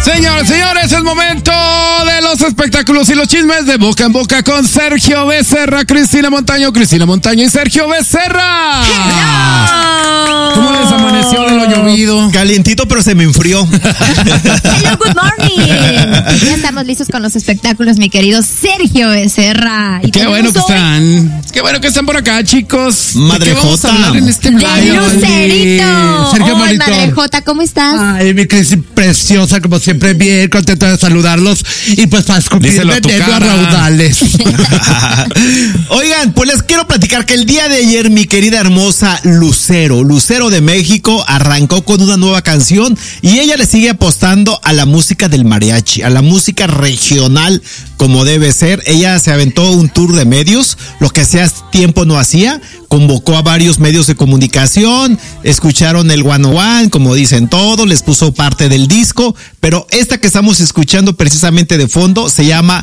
Señores, es momento de los espectáculos y los chismes de boca en boca con Sergio Becerra, Cristina Montaño y Sergio Becerra. Hello. ¿Cómo les amaneció de lo llovido? Calientito, pero se me enfrió. Hello, good morning. Ya estamos listos con los espectáculos, mi querido Sergio Becerra. Qué bueno que están. Qué bueno que están por acá, chicos. Madre Jota. En este De Sergio Lucerito. Hola, Bonito. Madre Jota, ¿cómo estás? Ay, mi Cris, preciosa, como siempre, bien contenta de saludarlos. Y pues para Díselo escupirme a tu viendo a cara. raudales. Oigan, pues les quiero platicar que el día de ayer mi querida hermosa Lucero de México, arrancó con una nueva canción y ella le sigue apostando a la música del mariachi, a la música regional como debe ser. Ella se aventó un tour de medios, lo que hacía tiempo no hacía, convocó a varios medios de comunicación, escucharon el One on One, como dicen todos, les puso parte del disco, pero esta que estamos escuchando precisamente de fondo se llama